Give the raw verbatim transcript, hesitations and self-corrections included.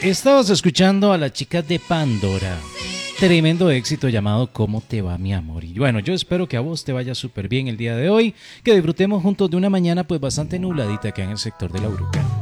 Estabas escuchando a las chicas de Pandora. Tremendo éxito llamado ¿Cómo te va, mi amor? Y bueno, yo espero que a vos te vaya súper bien el día de hoy, que disfrutemos juntos de una mañana pues bastante nubladita acá en el sector de La Uruca.